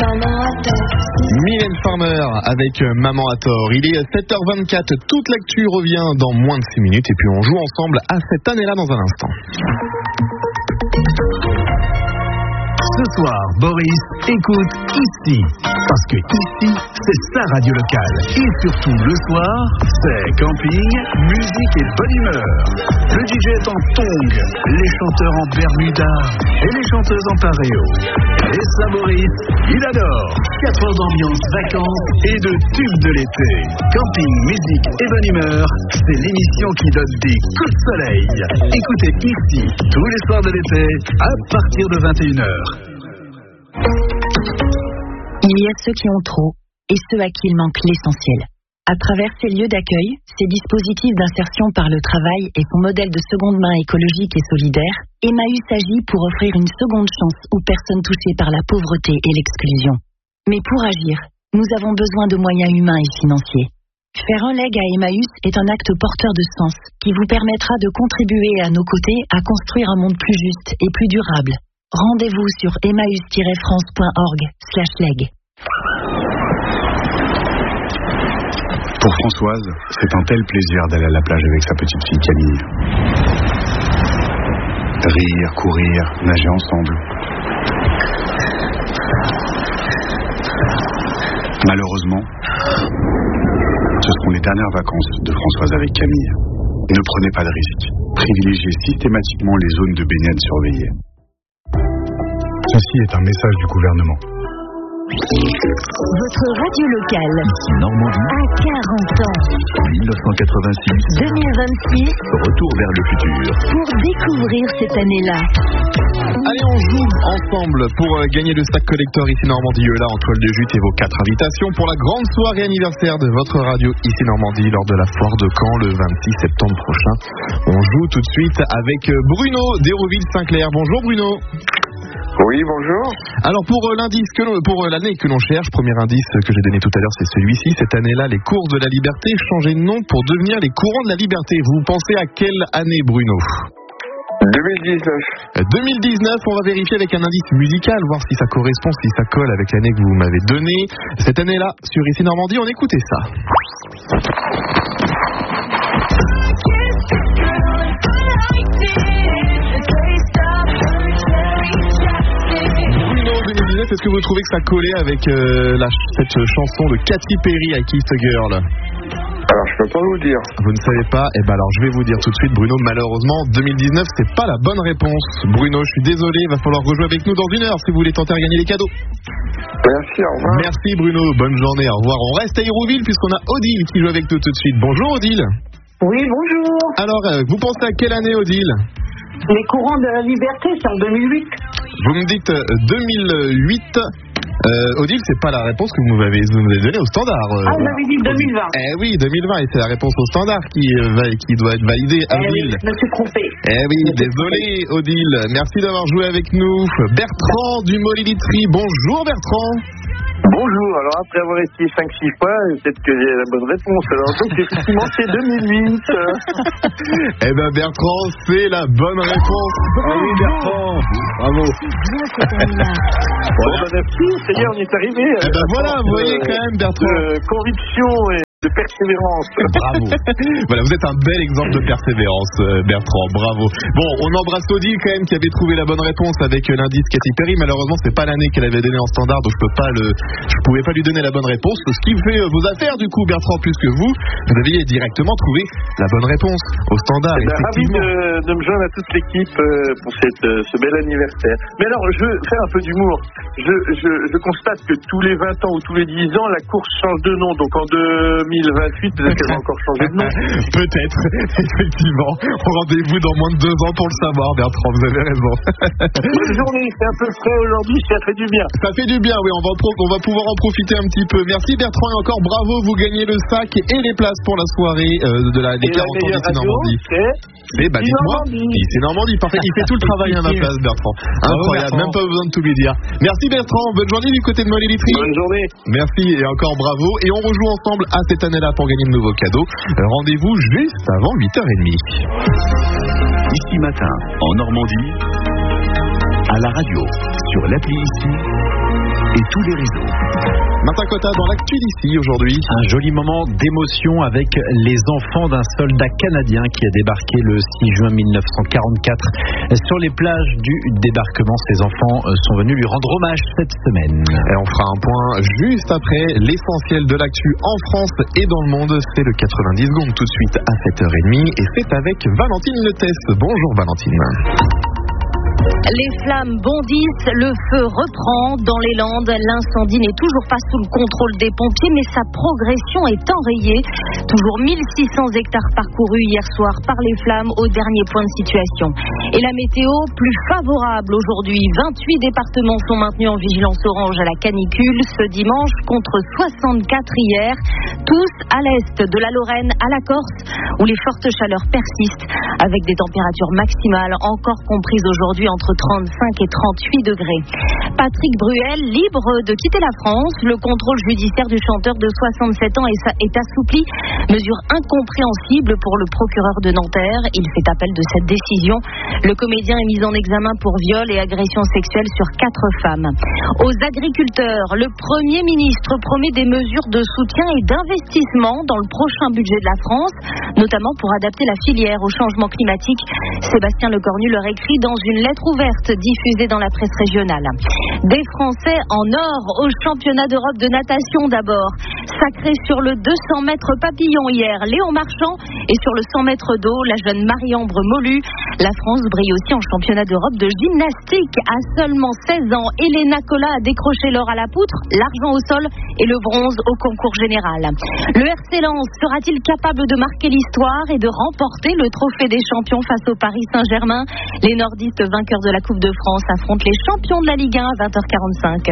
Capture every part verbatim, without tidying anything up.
Mylène Farmer avec Maman à tort. Il est sept heures vingt-quatre, toute l'actu revient dans moins de six minutes et puis on joue ensemble à cette année-là dans un instant. Ce soir, Boris écoute ici. Parce que ici, c'est sa radio locale. Et surtout le soir, c'est camping, musique et bonne humeur. Le D J est en tongs, les chanteurs en bermuda et les chanteuses en pareo. Et ça, Boris, il adore. Quatre heures d'ambiance, vacances et de tubes de l'été. Camping, musique et bonne humeur, c'est l'émission qui donne des coups de soleil. Écoutez ici, tous les soirs de l'été, à partir de vingt et une heures. Il y a ceux qui ont trop et ceux à qui il manque l'essentiel. À travers ces lieux d'accueil, ces dispositifs d'insertion par le travail et son modèle de seconde main écologique et solidaire, Emmaüs agit pour offrir une seconde chance aux personnes touchées par la pauvreté et l'exclusion. Mais pour agir, nous avons besoin de moyens humains et financiers. Faire un leg à Emmaüs est un acte porteur de sens qui vous permettra de contribuer à nos côtés à construire un monde plus juste et plus durable. Rendez-vous sur emmaüs tiret france point org slash leg. Pour Françoise, c'est un tel plaisir d'aller à la plage avec sa petite fille Camille. Rire, courir, nager ensemble. Malheureusement, ce seront les dernières vacances de Françoise avec Camille. Ne prenez pas de risques. Privilégiez systématiquement les zones de baignade surveillées. Ceci est un message du gouvernement. Votre radio locale. Ici Normandie. À quarante ans. dix-neuf cent quatre-vingt-six. deux mille vingt-six. Retour vers le futur. Pour découvrir cette année-là. Allez, on joue ensemble pour euh, gagner le sac collector ici Normandie là en toile de jute et vos quatre invitations pour la grande soirée anniversaire de votre radio ici Normandie lors de la foire de Caen le vingt-six septembre prochain. On joue tout de suite avec Bruno d'Hérouville-Saint-Clair. Bonjour Bruno. Oui, bonjour. Alors pour euh, l'indice que l'on, pour euh, l'année que l'on cherche, premier indice que j'ai donné tout à l'heure, c'est celui-ci. Cette année-là, les courses de la liberté changeaient de nom pour devenir les courants de la liberté. Vous pensez à quelle année, Bruno ? deux mille dix-neuf. deux mille dix-neuf, on va vérifier avec un indice musical, voir si ça correspond, si ça colle avec l'année que vous m'avez donnée. Cette année-là, sur Ici Normandie, on écoutait ça. Est-ce que vous trouvez que ça collait avec euh, la, cette chanson de Katy Perry, I Kissed a Girl ? Alors, je peux pas vous dire. Vous ne savez pas ? Eh ben alors, je vais vous dire tout de suite, Bruno, malheureusement, deux mille dix-neuf, c'est pas la bonne réponse. Bruno, je suis désolé, il va falloir rejouer avec nous dans une heure si vous voulez tenter à gagner les cadeaux. Merci, au revoir. Merci Bruno, bonne journée, au revoir. On reste à Hérouville puisqu'on a Odile qui joue avec nous tout de suite. Bonjour Odile. Oui, bonjour. Alors, euh, vous pensez à quelle année, Odile ? Les courants de la liberté, c'est en deux mille huit. Vous me dites euh, deux mille huit. Euh, Odile, c'est pas la réponse que vous m'avez donnée au standard. Euh, ah, vous avez dit deux mille vingt. Eh oui, deux mille vingt, et c'est la réponse au standard qui, euh, va, qui doit être validée. Eh Odile. oui, je me suis trompé. Eh oui, désolé Odile. Merci d'avoir joué avec nous. Bertrand du Molilitri. Bonjour Bertrand. Bonjour, alors après avoir essayé cinq six fois, peut-être que j'ai la bonne réponse. Alors donc effectivement c'est deux mille huit. Eh ben Bertrand, c'est la bonne réponse. Ah oui Bertrand, bravo. Bon ben merci, ça y est, on y est arrivé. Eh ben voilà, vous voyez quand même Bertrand. De conviction et de persévérance. Bravo. Voilà, vous êtes un bel exemple de persévérance, Bertrand. Bravo. Bon, on embrasse Odile quand même qui avait trouvé la bonne réponse avec l'indice Katy Perry. Malheureusement, c'est pas l'année qu'elle avait donné en standard, donc je peux pas le, je pouvais pas lui donner la bonne réponse. Ce qui fait vos affaires du coup, Bertrand, puisque vous, vous aviez directement trouvé la bonne réponse au standard. Eh ben, ravi de, de me joindre à toute l'équipe pour cette, ce bel anniversaire. Mais alors, je veux faire un peu d'humour. Je, je, je constate que tous les vingt ans ou tous les dix ans, la course change de nom. Donc en deux mille vingt-huit, peut-être qu'elle va encore changer de nom. Peut-être, effectivement. Rendez-vous dans moins de deux ans pour le savoir, Bertrand, vous avez raison. Bonne journée, c'est un peu frais aujourd'hui, ça fait du bien. Ça fait du bien, oui, on va, on va pouvoir en profiter un petit peu. Merci Bertrand et encore bravo, vous gagnez le sac et les places pour la soirée euh, de la, des quarante ans d'ici Normandie. C'est, bah dites-moi, ici Normandie, parfait, il fait tout le travail à ma place Bertrand. Incroyable, même pas besoin de tout lui dire. Merci Bertrand, bonne journée du côté de Molilitri. Bonne journée. Merci et encore bravo. Et on rejoue ensemble à cette année-là pour gagner de nouveaux cadeaux. Rendez-vous juste avant huit heures trente. Ici matin, en Normandie, à la radio. sur l'appli ici et tous les réseaux. Martin Cotta dans l'actu d'ici aujourd'hui. Un joli moment d'émotion avec les enfants d'un soldat canadien qui a débarqué le six juin mille neuf cent quarante-quatre sur les plages du débarquement. Ces enfants sont venus lui rendre hommage cette semaine. Et on fera un point juste après l'essentiel de l'actu en France et dans le monde. C'est le quatre-vingt-dix secondes tout de suite à sept heures trente et c'est avec Valentine Lettès. Bonjour Valentine. Les flammes bondissent, le feu reprend dans les Landes. L'incendie n'est toujours pas sous le contrôle des pompiers, mais sa progression est enrayée. Toujours mille six cents hectares parcourus hier soir par les flammes au dernier point de situation. Et la météo, plus favorable aujourd'hui. vingt-huit départements sont maintenus en vigilance orange à la canicule ce dimanche contre soixante-quatre hier. Tous à l'est de la Lorraine à la Corse où les fortes chaleurs persistent avec des températures maximales encore comprises aujourd'hui entre trente-cinq et trente-huit degrés. Patrick Bruel, libre de quitter la France. Le contrôle judiciaire du chanteur de soixante-sept ans est assoupli. Mesure incompréhensible pour le procureur de Nanterre. Il fait appel de cette décision. Le comédien est mis en examen pour viol et agression sexuelle sur quatre femmes. Aux agriculteurs, le Premier ministre promet des mesures de soutien et d'investissement dans le prochain budget de la France, notamment pour adapter la filière au changement climatique. Sébastien Lecornu leur écrit dans une lettre ouverte diffusée dans la presse régionale. Des Français en or au championnat d'Europe de natation d'abord. Sacré sur le deux cents mètres papillon hier, Léon Marchand, et sur le cent mètres d'eau, la jeune Marie-Ambre Molu. La France brille aussi en championnat d'Europe de gymnastique. À seulement seize ans, Elena Cola a décroché l'or à la poutre, l'argent au sol et le bronze au concours général. Le R C Lens sera-t-il capable de marquer l'histoire et de remporter le trophée des champions face au Paris Saint-Germain? Les nordistes vainqueurs de la Coupe de France affrontent les champions de la Ligue un à vingt heures quarante-cinq.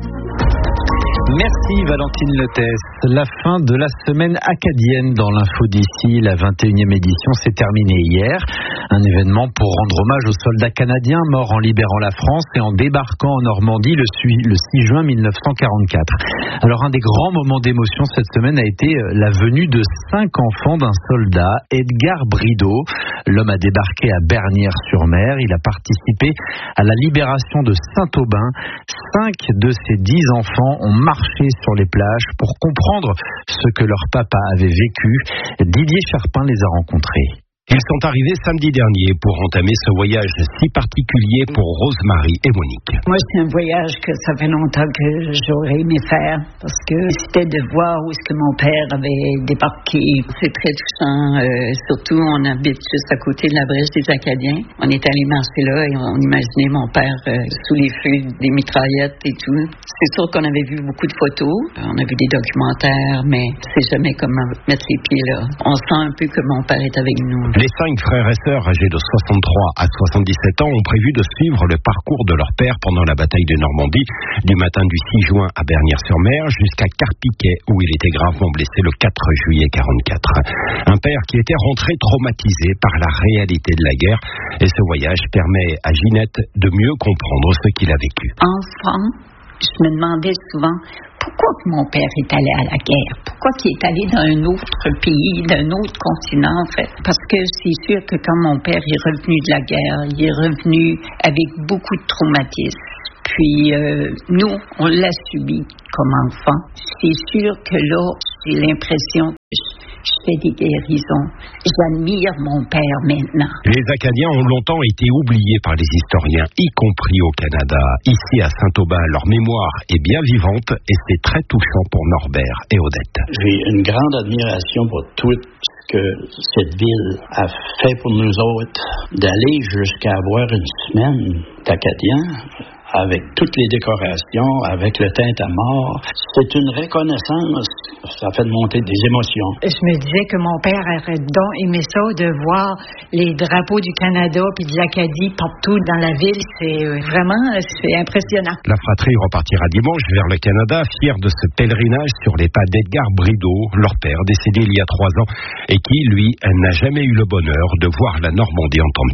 Merci Valentine Lettès. La fin de la semaine acadienne dans l'info d'ici, la vingt et unième édition s'est terminée hier. Un événement pour rendre hommage aux soldats canadiens morts en libérant la France et en débarquant en Normandie le six juin mille neuf cent quarante-quatre. Alors un des grands moments d'émotion cette semaine a été la venue de cinq enfants d'un soldat, Edgar Brideau. L'homme a débarqué à Bernières-sur-Mer. Il a participé à la libération de Saint-Aubin. Cinq de ces dix enfants ont marché sur les plages pour comprendre ce que leur papa avait vécu. Didier Charpin les a rencontrés. Ils sont arrivés samedi dernier pour entamer ce voyage si particulier pour Rose-Marie et Monique. Moi, c'est un voyage que ça fait longtemps que j'aurais aimé faire parce que c'était de voir où est-ce que mon père avait débarqué. C'est très touchant. Euh, surtout, on habite juste à côté de la brèche des Acadiens. On est allé marcher là et on imaginait mon père euh, sous les feux des mitraillettes et tout. C'est sûr qu'on avait vu beaucoup de photos. On a vu des documentaires, mais c'est jamais comme mettre les pieds là. On sent un peu que mon père est avec nous. Les cinq frères et sœurs âgés de soixante-trois à soixante-dix-sept ans ont prévu de suivre le parcours de leur père pendant la bataille de Normandie, du matin du six juin à Bernières-sur-Mer jusqu'à Carpiquet où il était gravement blessé le quatre juillet quarante-quatre. Un père qui était rentré traumatisé par la réalité de la guerre et ce voyage permet à Ginette de mieux comprendre ce qu'il a vécu. Enfant, je me demandais souvent pourquoi mon père est allé à la guerre, pourquoi il est allé dans un autre pays, d'un autre continent en fait. Parce que c'est sûr que quand mon père est revenu de la guerre, il est revenu avec beaucoup de traumatisme. Puis euh, nous, on l'a subi comme enfant. C'est sûr que là, j'ai l'impression que je, je fais des guérisons. J'admire mon père maintenant. Les Acadiens ont longtemps été oubliés par les historiens, y compris au Canada. Ici à Saint-Aubin, leur mémoire est bien vivante et c'est très touchant pour Norbert et Odette. J'ai une grande admiration pour tout ce que cette ville a fait pour nous autres, d'aller jusqu'à avoir une semaine d'Acadiens avec toutes les décorations, avec le tintamarre. C'est une reconnaissance. Ça fait monter des émotions. Je me disais que mon père aurait donc aimé ça, de voir les drapeaux du Canada puis de l'Acadie partout dans la ville. C'est vraiment, c'est impressionnant. La fratrie repartira dimanche vers le Canada, fière de ce pèlerinage sur les pas d'Edgar Brideau, leur père, décédé il y a trois ans, et qui, lui, n'a jamais eu le bonheur de voir la Normandie en temps de paix.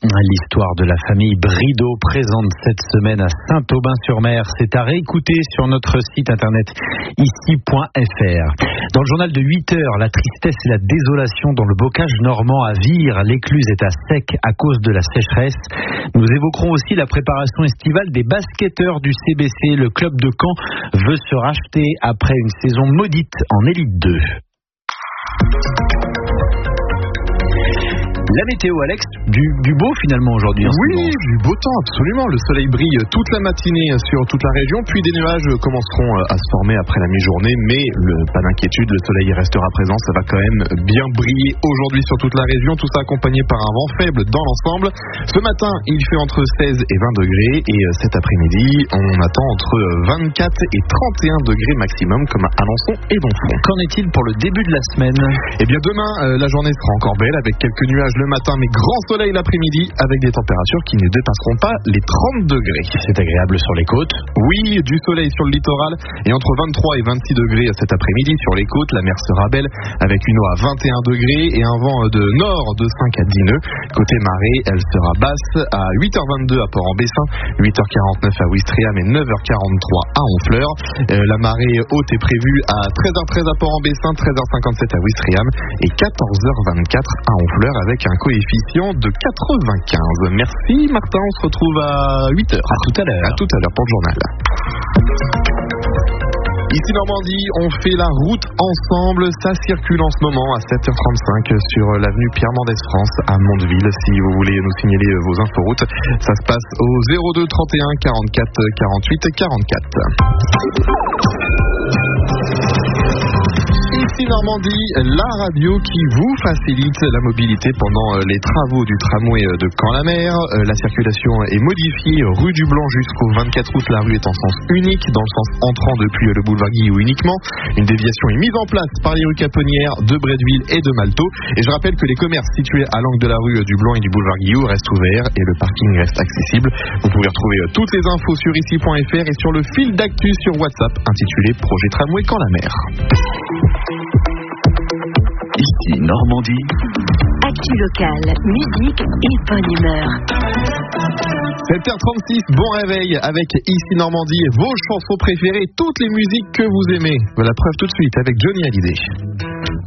L'histoire de la famille Brideau présente cette semaine à Saint-Aubin-sur-Mer. C'est à réécouter sur notre site internet ici point f r. Dans le journal de huit heures, la tristesse et la désolation dans le bocage normand à Vire. L'écluse est à sec à cause de la sécheresse. Nous évoquerons aussi la préparation estivale des basketteurs du C B C. Le club de Caen veut se racheter après une saison maudite en Élite deux. La météo, Alex, du, du beau finalement aujourd'hui. Oui, du beau temps, absolument. Le soleil brille toute la matinée sur toute la région, puis des nuages commenceront à se former après la mi-journée, mais le, pas d'inquiétude, le soleil restera présent, ça va quand même bien briller aujourd'hui sur toute la région, tout ça accompagné par un vent faible dans l'ensemble. Ce matin, il fait entre seize et vingt degrés, et cet après-midi, on attend entre vingt-quatre et trente et un degrés maximum, comme à Alençon et Donfront. Qu'en est-il pour le début de la semaine ? Eh bien demain, euh, la journée sera encore belle, avec quelques nuages le matin, mais grand soleil l'après-midi, avec des températures qui ne dépasseront pas les trente degrés. C'est agréable sur les côtes ? Oui, du soleil sur le littoral, et entre vingt-trois et vingt-six degrés cet après-midi sur les côtes. La mer sera belle, avec une eau à vingt et un degrés et un vent de nord de cinq à dix nœuds. Côté marée, elle sera basse à huit heures vingt-deux à Port-en-Bessin, huit heures quarante-neuf à Ouistreham et neuf heures quarante-trois à Honfleur. Euh, la marée haute est prévue à treize heures treize à Port-en-Bessin, treize heures cinquante-sept à Ouistreham et quatorze heures vingt-quatre à Honfleur, avec un coefficient de quatre-vingt-quinze. Merci Martin, on se retrouve à huit heures. À tout à l'heure. À tout à l'heure pour le journal. Ici Normandie, on fait la route ensemble. Ça circule en ce moment à sept heures trente-cinq sur l'avenue Pierre-Mendès France à Mondeville. Si vous voulez nous signaler vos inforoutes, ça se passe au zéro deux trente et un quarante-quatre quarante-huit quarante-quatre. Ici Normandie, la radio qui vous facilite la mobilité pendant les travaux du tramway de Caen-la-Mer. La circulation est modifiée rue du Blanc jusqu'au vingt-quatre août. La rue est en sens unique, dans le sens entrant depuis le boulevard Guillou uniquement. Une déviation est mise en place par les rues Caponnières, de Bretteville et de Malteau. Et je rappelle que les commerces situés à l'angle de la rue du Blanc et du boulevard Guillou restent ouverts et le parking reste accessible. Vous pouvez retrouver toutes les infos sur ici point f r et sur le fil d'actu sur WhatsApp intitulé Projet Tramway Caen-la-Mer. Ici Normandie. Actu locale, musique et bonne humeur. sept heures trente-six, bon réveil avec Ici Normandie, vos chansons préférées, toutes les musiques que vous aimez. La preuve tout de suite avec Johnny Hallyday.